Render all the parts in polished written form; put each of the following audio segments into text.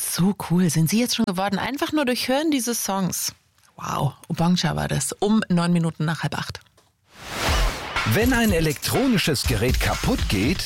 So cool sind Sie jetzt schon geworden, einfach nur durch Hören dieses Songs. Wow, Ubangcha war das, um 9 Minuten nach 7:30. Wenn ein elektronisches Gerät kaputt geht,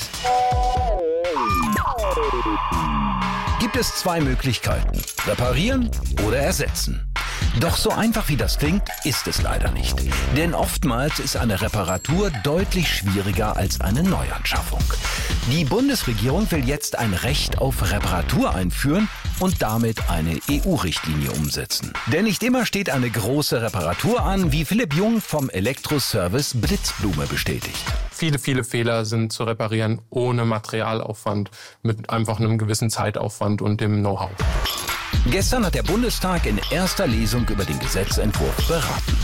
gibt es 2 Möglichkeiten: reparieren oder ersetzen. Doch so einfach wie das klingt, ist es leider nicht. Denn oftmals ist eine Reparatur deutlich schwieriger als eine Neuanschaffung. Die Bundesregierung will jetzt ein Recht auf Reparatur einführen und damit eine EU-Richtlinie umsetzen. Denn nicht immer steht eine große Reparatur an, wie Philipp Jung vom Elektroservice Blitzblume bestätigt. Viele Fehler sind zu reparieren ohne Materialaufwand, mit einfach einem gewissen Zeitaufwand und dem Know-how. Gestern hat der Bundestag in erster Lesung über den Gesetzentwurf beraten.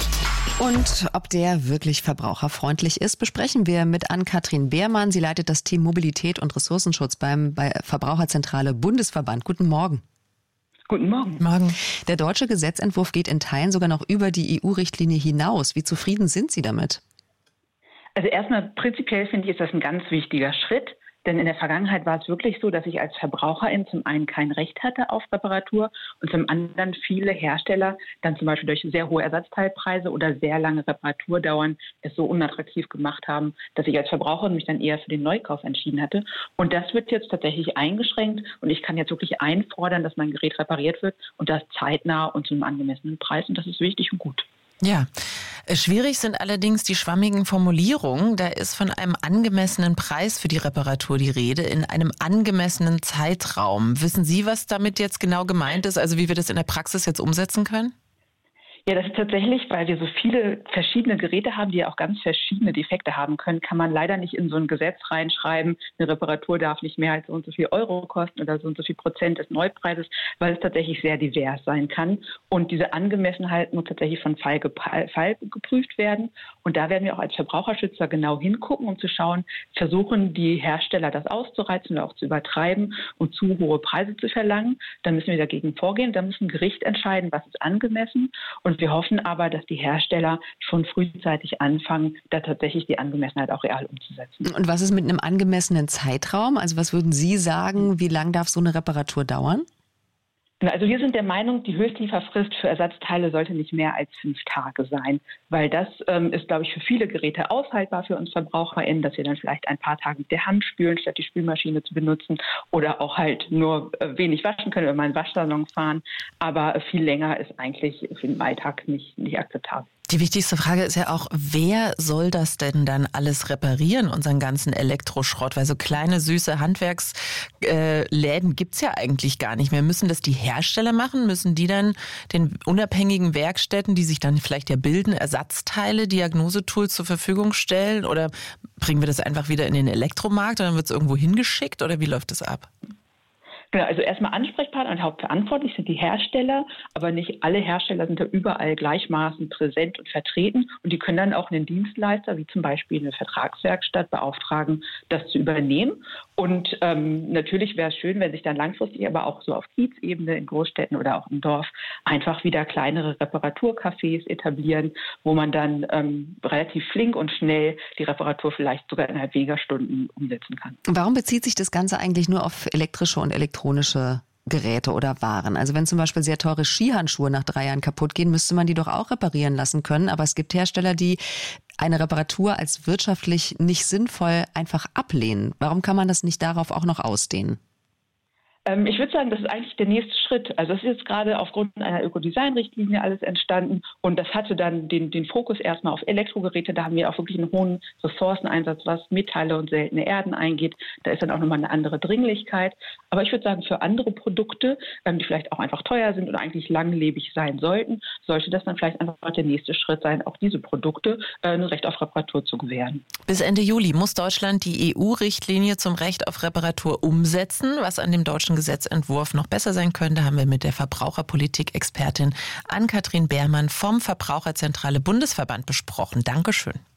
Und ob der wirklich verbraucherfreundlich ist, besprechen wir mit Ann-Kathrin Beermann. Sie leitet das Team Mobilität und Ressourcenschutz bei Verbraucherzentrale Bundesverband. Guten Morgen. Guten Morgen. Morgen. Der deutsche Gesetzentwurf geht in Teilen sogar noch über die EU-Richtlinie hinaus. Wie zufrieden sind Sie damit? Also erstmal prinzipiell finde ich, ist das ein ganz wichtiger Schritt. Denn in der Vergangenheit war es wirklich so, dass ich als Verbraucherin zum einen kein Recht hatte auf Reparatur und zum anderen viele Hersteller dann zum Beispiel durch sehr hohe Ersatzteilpreise oder sehr lange Reparaturdauern es so unattraktiv gemacht haben, dass ich als Verbraucherin mich dann eher für den Neukauf entschieden hatte. Und das wird jetzt tatsächlich eingeschränkt und ich kann jetzt wirklich einfordern, dass mein Gerät repariert wird und das zeitnah und zu einem angemessenen Preis. Und das ist wichtig und gut. Ja, schwierig sind allerdings die schwammigen Formulierungen. Da ist von einem angemessenen Preis für die Reparatur die Rede, in einem angemessenen Zeitraum. Wissen Sie, was damit jetzt genau gemeint ist, also wie wir das in der Praxis jetzt umsetzen können? Ja, das ist tatsächlich, weil wir so viele verschiedene Geräte haben, die ja auch ganz verschiedene Defekte haben können, kann man leider nicht in so ein Gesetz reinschreiben, eine Reparatur darf nicht mehr als so und so viel Euro kosten oder so und so viel Prozent des Neupreises, weil es tatsächlich sehr divers sein kann. Und diese Angemessenheit muss tatsächlich von Fall geprüft werden. Und da werden wir auch als Verbraucherschützer genau hingucken, um zu schauen, versuchen die Hersteller das auszureizen oder auch zu übertreiben und zu hohe Preise zu verlangen. Dann müssen wir dagegen vorgehen. Da muss ein Gericht entscheiden, was ist angemessen. Und wir hoffen aber, dass die Hersteller schon frühzeitig anfangen, da tatsächlich die Angemessenheit auch real umzusetzen. Und was ist mit einem angemessenen Zeitraum? Also was würden Sie sagen, wie lang darf so eine Reparatur dauern? Also wir sind der Meinung, die Höchstlieferfrist für Ersatzteile sollte nicht mehr als 5 Tage sein, weil das ist, glaube ich, für viele Geräte aushaltbar für uns VerbraucherInnen, dass wir dann vielleicht ein paar Tage mit der Hand spülen, statt die Spülmaschine zu benutzen oder auch halt nur wenig waschen können, wenn wir in den Waschsalon fahren. Aber viel länger ist eigentlich für den Alltag nicht akzeptabel. Die wichtigste Frage ist ja auch, wer soll das denn dann alles reparieren, unseren ganzen Elektroschrott? Weil so kleine, süße Handwerksläden gibt's ja eigentlich gar nicht mehr. Müssen das die Hersteller machen? Müssen die dann den unabhängigen Werkstätten, die sich dann vielleicht ja bilden, Ersatzteile, Diagnosetools zur Verfügung stellen? Oder bringen wir das einfach wieder in den Elektromarkt und dann wird's irgendwo hingeschickt? Oder wie läuft das ab? Genau, also erstmal Ansprechpartner und hauptverantwortlich sind die Hersteller, aber nicht alle Hersteller sind da überall gleichmaßen präsent und vertreten und die können dann auch einen Dienstleister, wie zum Beispiel eine Vertragswerkstatt, beauftragen, das zu übernehmen. Und natürlich wäre es schön, wenn sich dann langfristig aber auch so auf Kiezebene in Großstädten oder auch im Dorf einfach wieder kleinere Reparaturcafés etablieren, wo man dann relativ flink und schnell die Reparatur vielleicht sogar innerhalb weniger Stunden umsetzen kann. Warum bezieht sich das Ganze eigentlich nur auf elektrische und elektronische Geräte oder Waren? Also wenn zum Beispiel sehr teure Skihandschuhe nach 3 Jahren kaputt gehen, müsste man die doch auch reparieren lassen können. Aber es gibt Hersteller, die eine Reparatur als wirtschaftlich nicht sinnvoll einfach ablehnen. Warum kann man das nicht darauf auch noch ausdehnen? Ich würde sagen, das ist eigentlich der nächste Schritt. Also das ist jetzt gerade aufgrund einer Ökodesign-Richtlinie alles entstanden und das hatte dann den Fokus erstmal auf Elektrogeräte. Da haben wir auch wirklich einen hohen Ressourceneinsatz, was Metalle und seltene Erden eingeht. Da ist dann auch nochmal eine andere Dringlichkeit. Aber ich würde sagen, für andere Produkte, die vielleicht auch einfach teuer sind oder eigentlich langlebig sein sollten, sollte das dann vielleicht einfach der nächste Schritt sein, auch diese Produkte ein Recht auf Reparatur zu gewähren. Bis Ende Juli muss Deutschland die EU-Richtlinie zum Recht auf Reparatur umsetzen, was an dem deutschen Gesetzentwurf noch besser sein könnte, haben wir mit der Verbraucherpolitik-Expertin Ann-Kathrin Beermann vom Verbraucherzentrale Bundesverband besprochen. Dankeschön.